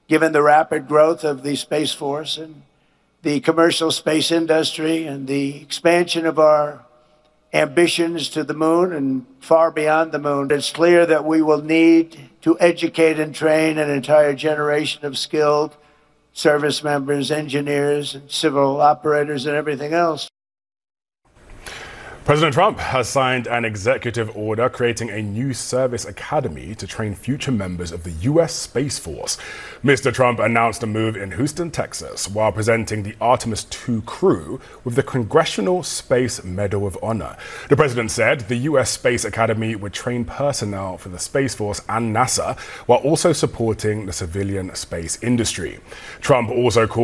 given the rapid growth of the Space Force and the commercial space industry and the expansion of our ambitions to the moon and far beyond the moon. It's clear that we will need to educate and train an entire generation of skilled service members, engineers, and civil operators and everything else. President Trump has signed an executive order creating a new service academy to train future members of the U.S. Space Force. Mr. Trump announced a move in Houston, Texas, while presenting the Artemis II crew with the Congressional Space Medal of Honor. The president said the U.S. Space Academy would train personnel for the Space Force and NASA, while also supporting the civilian space industry. Trump also called